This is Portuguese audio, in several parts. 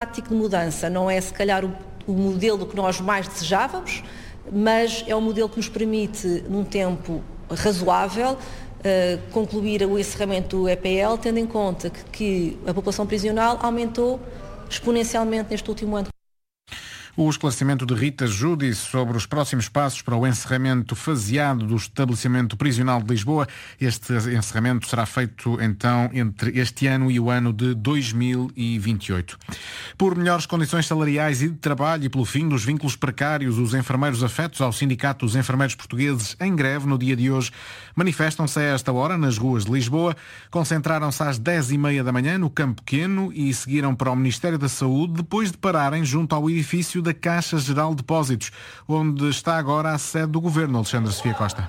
pragmático de mudança. Não é, se calhar, o modelo que nós mais desejávamos, mas é um modelo que nos permite, num tempo razoável, concluir o encerramento do EPL, tendo em conta que a população prisional aumentou exponencialmente neste último ano. O esclarecimento de Rita Júdice sobre os próximos passos para o encerramento faseado do estabelecimento prisional de Lisboa. Este encerramento será feito então entre este ano e o ano de 2028. Por melhores condições salariais e de trabalho e pelo fim dos vínculos precários, os enfermeiros afetos ao Sindicato dos Enfermeiros Portugueses em greve no dia de hoje manifestam-se a esta hora nas ruas de Lisboa, concentraram-se às 10h30 da manhã no Campo Pequeno e seguiram para o Ministério da Saúde depois de pararem junto ao edifício da Caixa Geral de Depósitos, onde está agora a sede do Governo. Alexandra Sofia Costa.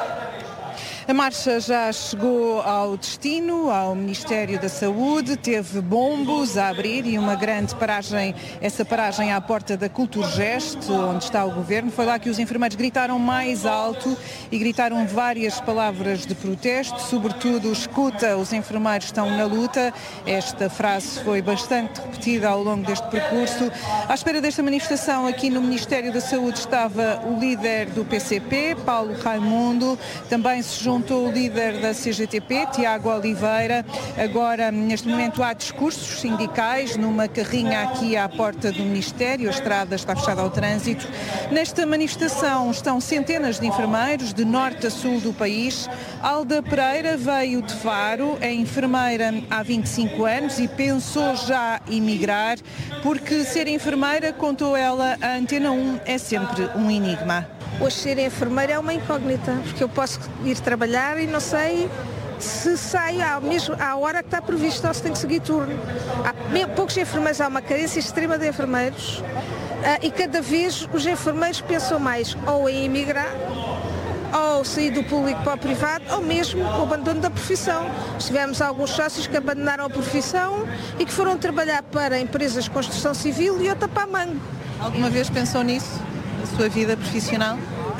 A marcha já chegou ao destino, ao Ministério da Saúde, teve bombos a abrir e uma grande paragem, essa paragem à porta da Culturgest, onde está o Governo. Foi lá que os enfermeiros gritaram mais alto e gritaram várias palavras de protesto, sobretudo escuta, os enfermeiros estão na luta. Esta frase foi bastante repetida ao longo deste percurso. À espera desta manifestação, aqui no Ministério da Saúde estava o líder do PCP, Paulo Raimundo, também se juntou o líder da CGTP, Tiago Oliveira. Agora, neste momento, há discursos sindicais numa carrinha aqui à porta do Ministério. A estrada está fechada ao trânsito. Nesta manifestação estão centenas de enfermeiros de norte a sul do país. Alda Pereira veio de Faro, é enfermeira há 25 anos e pensou já emigrar, porque ser enfermeira, contou ela à Antena 1, é sempre um enigma. Hoje ser enfermeira é uma incógnita, porque eu posso ir trabalhar e não sei se saio à hora que está previsto ou se tenho que seguir turno. Há poucos enfermeiros, há uma carência extrema de enfermeiros e cada vez os enfermeiros pensam mais ou em emigrar, ou sair do público para o privado, ou mesmo o abandono da profissão. Tivemos alguns sócios que abandonaram a profissão e que foram trabalhar para empresas de construção civil e outra para a Mango. Alguma vez pensou nisso? Sua vida profissional?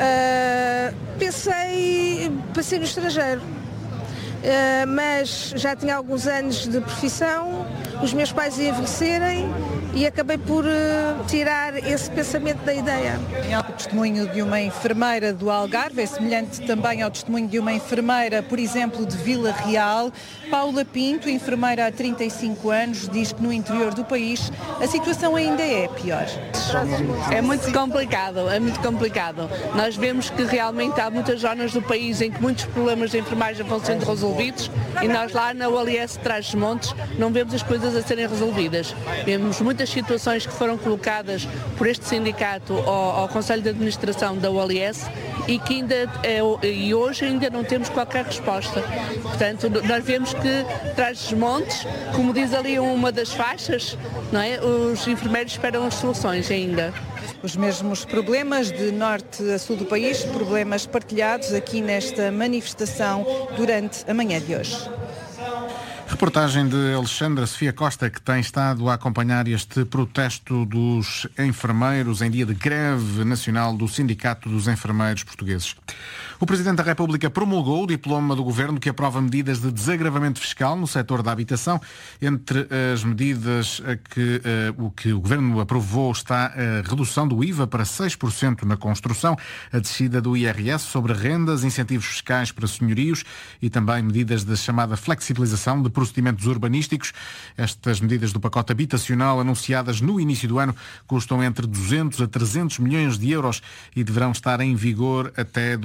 Pensei no estrangeiro, mas já tinha alguns anos de profissão, os meus pais iam envelhecerem e acabei por tirar esse pensamento da ideia. O testemunho de uma enfermeira do Algarve é semelhante também ao testemunho de uma enfermeira, por exemplo, de Vila Real. Paula Pinto, enfermeira há 35 anos, diz que no interior do país a situação ainda é pior. É muito complicado. Nós vemos que realmente há muitas zonas do país em que muitos problemas de enfermagem vão sendo resolvidos e nós lá na OLS Trás-os-Montes não vemos as coisas a serem resolvidas. Vemos muitas situações que foram colocadas por este sindicato ao Conselho de Administração da OLS e que e hoje ainda não temos qualquer resposta. Portanto, nós vemos que Trás-os-Montes, como diz ali uma das faixas, não é? Os enfermeiros esperam as soluções ainda. Os mesmos problemas de norte a sul do país, problemas partilhados aqui nesta manifestação durante a manhã de hoje. Reportagem de Alexandra Sofia Costa, que tem estado a acompanhar este protesto dos enfermeiros em dia de greve nacional do Sindicato dos Enfermeiros Portugueses. O Presidente da República promulgou o diploma do Governo que aprova medidas de desagravamento fiscal no setor da habitação. Entre as medidas que o Governo aprovou está a redução do IVA para 6% na construção, a descida do IRS sobre rendas, incentivos fiscais para senhorios e também medidas da chamada flexibilização de procedimentos urbanísticos. Estas medidas do pacote habitacional anunciadas no início do ano custam entre 200 a 300 milhões de euros e deverão estar em vigor até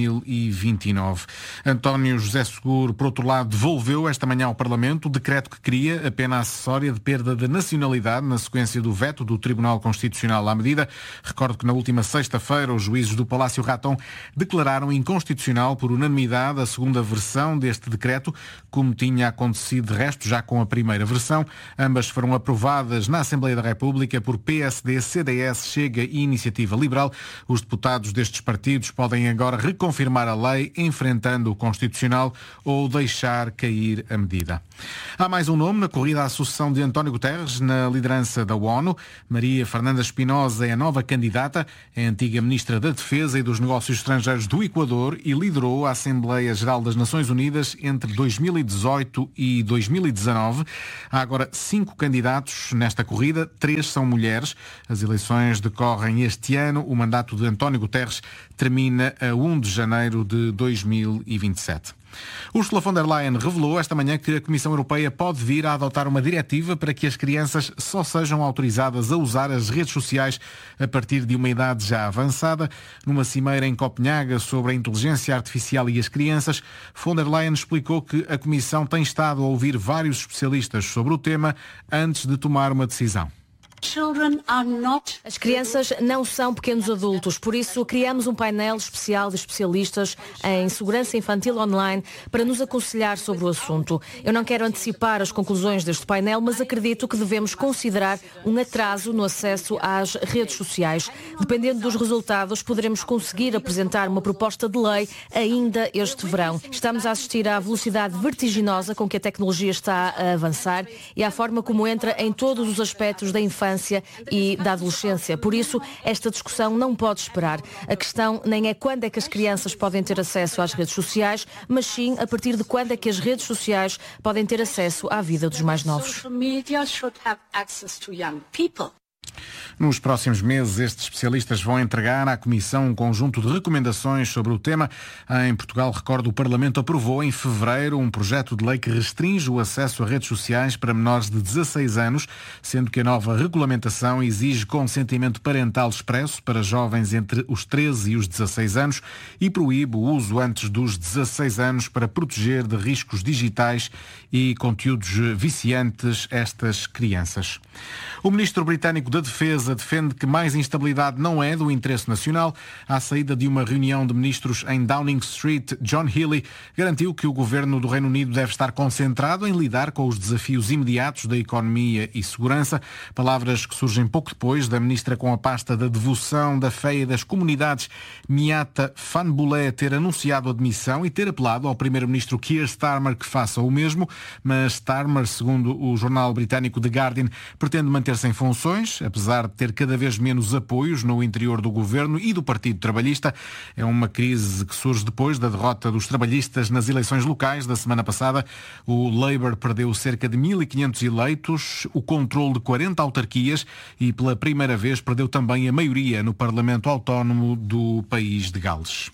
2029. António José Seguro, por outro lado, devolveu esta manhã ao Parlamento o decreto que cria a pena acessória de perda de nacionalidade na sequência do veto do Tribunal Constitucional à medida. Recordo que na última sexta-feira os juízes do Palácio Raton declararam inconstitucional por unanimidade a segunda versão deste decreto, como tinha acontecido de resto já com a primeira versão. Ambas foram aprovadas na Assembleia da República por PSD, CDS, Chega e Iniciativa Liberal. Os deputados destes partidos podem agora reconfirmar a lei, enfrentando o Constitucional ou deixar cair a medida. Há mais um nome na corrida à sucessão de António Guterres na liderança da ONU. Maria Fernanda Espinosa é a nova candidata, é a antiga Ministra da Defesa e dos Negócios Estrangeiros do Equador e liderou a Assembleia Geral das Nações Unidas entre 2018 e 2019. Há agora 5 candidatos nesta corrida, 3 são mulheres. As eleições decorrem este ano. O mandato de António Guterres termina a 1 de janeiro de 2027. Ursula von der Leyen revelou esta manhã que a Comissão Europeia pode vir a adotar uma diretiva para que as crianças só sejam autorizadas a usar as redes sociais a partir de uma idade já avançada. Numa cimeira em Copenhaga sobre a inteligência artificial e as crianças, von der Leyen explicou que a Comissão tem estado a ouvir vários especialistas sobre o tema antes de tomar uma decisão. As crianças não são pequenos adultos, por isso criamos um painel especial de especialistas em segurança infantil online para nos aconselhar sobre o assunto. Eu não quero antecipar as conclusões deste painel, mas acredito que devemos considerar um atraso no acesso às redes sociais. Dependendo dos resultados, poderemos conseguir apresentar uma proposta de lei ainda este verão. Estamos a assistir à velocidade vertiginosa com que a tecnologia está a avançar e à forma como entra em todos os aspectos da infância e da adolescência. Por isso, esta discussão não pode esperar. A questão nem é quando é que as crianças podem ter acesso às redes sociais, mas sim a partir de quando é que as redes sociais podem ter acesso à vida dos mais novos. Nos próximos meses, estes especialistas vão entregar à Comissão um conjunto de recomendações sobre o tema. Em Portugal, recordo, o Parlamento aprovou em fevereiro um projeto de lei que restringe o acesso a redes sociais para menores de 16 anos, sendo que a nova regulamentação exige consentimento parental expresso para jovens entre os 13 e os 16 anos e proíbe o uso antes dos 16 anos para proteger de riscos digitais e conteúdos viciantes estas crianças. O ministro britânico da Defesa defende que mais instabilidade não é do interesse nacional. À saída de uma reunião de ministros em Downing Street, John Healey garantiu que o governo do Reino Unido deve estar concentrado em lidar com os desafios imediatos da economia e segurança. Palavras que surgem pouco depois da ministra com a pasta da devoção, da fé e das comunidades, Miata Fahnbulleh, ter anunciado a demissão e ter apelado ao primeiro-ministro Keir Starmer que faça o mesmo. Mas Starmer, segundo o jornal britânico The Guardian, pretende manter-se em funções, apesar de ter cada vez menos apoios no interior do governo e do Partido Trabalhista. É uma crise que surge depois da derrota dos trabalhistas nas eleições locais da semana passada. O Labour perdeu cerca de 1.500 eleitos, o controle de 40 autarquias e pela primeira vez perdeu também a maioria no Parlamento Autónomo do país de Gales.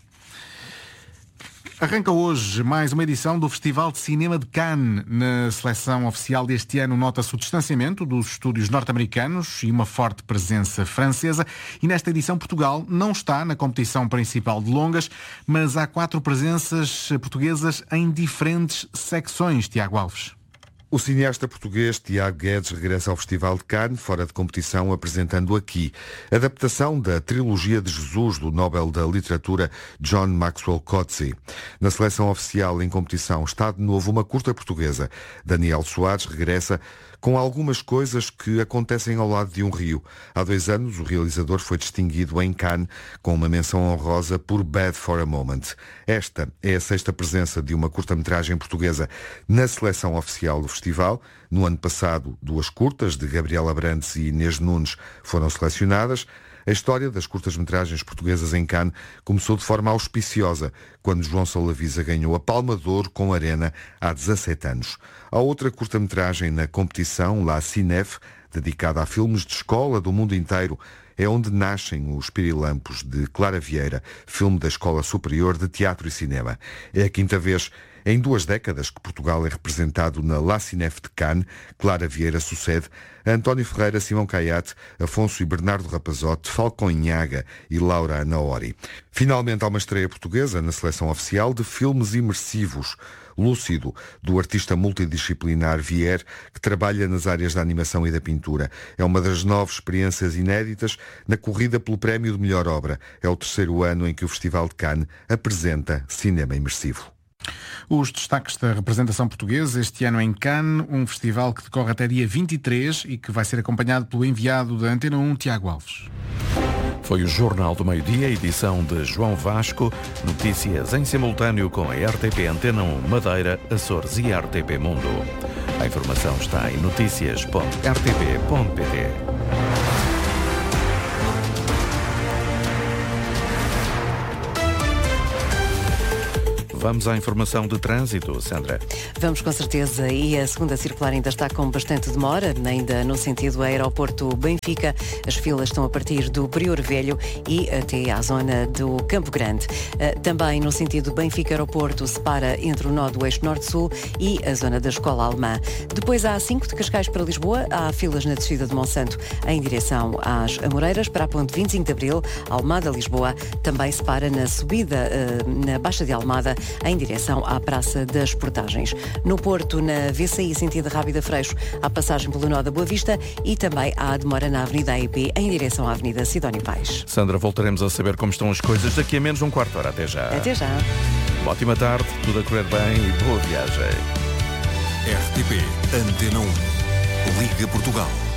Arranca hoje mais uma edição do Festival de Cinema de Cannes. Na seleção oficial deste ano nota-se o distanciamento dos estúdios norte-americanos e uma forte presença francesa. E nesta edição Portugal não está na competição principal de longas, mas há 4 presenças portuguesas em diferentes secções. Tiago Alves. O cineasta português Tiago Guedes regressa ao Festival de Cannes, fora de competição, apresentando aqui a adaptação da trilogia de Jesus do Nobel da Literatura John Maxwell Coetzee. Na seleção oficial em competição está de novo uma curta portuguesa. Daniel Soares regressa com algumas coisas que acontecem ao lado de um rio. Há 2 anos, o realizador foi distinguido em Cannes com uma menção honrosa por Bad for a Moment. Esta é a 6ª presença de uma curta-metragem portuguesa na seleção oficial do festival. No ano passado, 2 curtas, de Gabriela Abrantes e Inês Nunes, foram selecionadas. A história das curtas-metragens portuguesas em Cannes começou de forma auspiciosa, quando João Solavisa ganhou a Palma de Ouro com Arena há 17 anos. Há outra curta-metragem na competição, La Cinef, dedicada a filmes de escola do mundo inteiro. É onde nascem os Pirilampos, de Clara Vieira, filme da Escola Superior de Teatro e Cinema. É a 5ª vez em 2 décadas que Portugal é representado na La Cinef de Cannes. Clara Vieira sucede a António Ferreira, Simão Caiate, Afonso e Bernardo Rapazote, Falcão Inhaga e Laura Anaori. Finalmente há uma estreia portuguesa na seleção oficial de filmes imersivos. Lúcido, do artista multidisciplinar Vier, que trabalha nas áreas da animação e da pintura. É uma das 9 experiências inéditas na corrida pelo prémio de melhor obra. É o 3º ano em que o Festival de Cannes apresenta cinema imersivo. Os destaques da representação portuguesa este ano em Cannes, um festival que decorre até dia 23 e que vai ser acompanhado pelo enviado da Antena 1, Tiago Alves. Foi o Jornal do Meio-Dia, edição de João Vasco. Notícias em simultâneo com a RTP Antena 1 Madeira, Açores e RTP Mundo. A informação está em noticias.rtp.pt. Vamos à informação de trânsito, Sandra. Vamos com certeza, e a segunda circular ainda está com bastante demora, ainda no sentido aeroporto Benfica. As filas estão a partir do Prior Velho e até à zona do Campo Grande. Também no sentido Benfica-Aeroporto separa entre o nó do eixo Norte-Sul e a zona da Escola Alemã. Depois há A5 de Cascais para Lisboa, há filas na descida de Monsanto em direção às Amoreiras para a ponte 25 de Abril, Almada-Lisboa. Também separa na subida na Baixa de Almada em direção à Praça das Portagens. No Porto, na VCI sentido Rábida Freixo, há passagem pelo nó da Boa Vista e também há demora na Avenida AEP em direção à Avenida Sidónio Pais. Sandra, voltaremos a saber como estão as coisas daqui a menos um quarto de hora. Até já. Até já. Ótima tarde, tudo a correr bem e boa viagem. RTP Antena 1. Liga Portugal.